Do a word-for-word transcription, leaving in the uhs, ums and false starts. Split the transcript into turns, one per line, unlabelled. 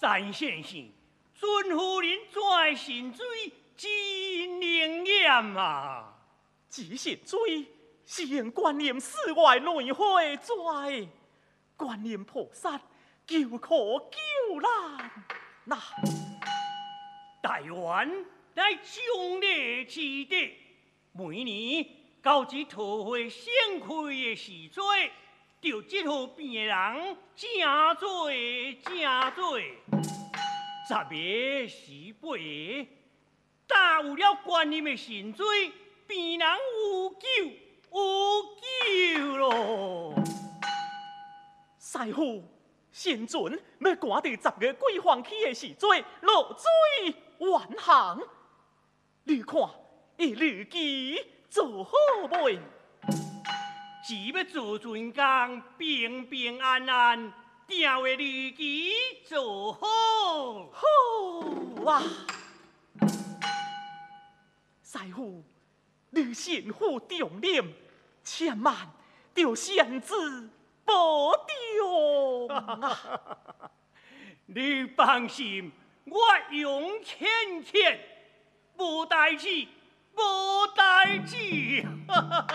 詹先生，尊夫人跩神水真灵验啊！
只神水是用观音寺外内会跩，观音菩萨救苦救难。那
台湾乃忠烈之地，每年到这桃花盛开的时节，就这号病的人真多真多。十月十八个，打有了观音的神水，病人有救有救咯。
师傅，先阵要赶伫十月桂花起的时节，落水远航。你看，一日期做好未？
只要做准工，平平安安，定会日期做好。
好啊！师傅，你身负重任，千万着先知保重啊！
你放心，我勇欠欠，无代志，无代志。